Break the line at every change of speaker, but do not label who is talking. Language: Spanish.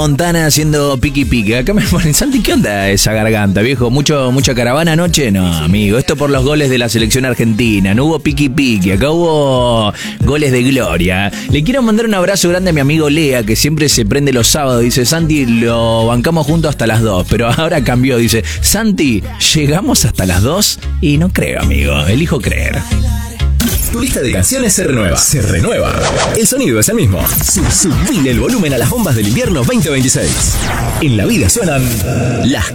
Montana haciendo piqui piqui. Acá me ponen, Santi, ¿qué onda esa garganta, viejo? ¿Mucha caravana anoche? No, amigo, esto por los goles de la selección argentina. No hubo piqui piqui, acá hubo goles de gloria. Le quiero mandar un abrazo grande a mi amigo Lea, que siempre se prende los sábados. Dice, Santi, lo bancamos juntos hasta las 2, pero ahora cambió. Dice, Santi, ¿llegamos hasta las 2? Y no creo, amigo, elijo creer.
Tu lista de canciones se renueva. Se renueva. El sonido es el mismo. Subile el volumen a las bombas del invierno 2026. En la vida suenan las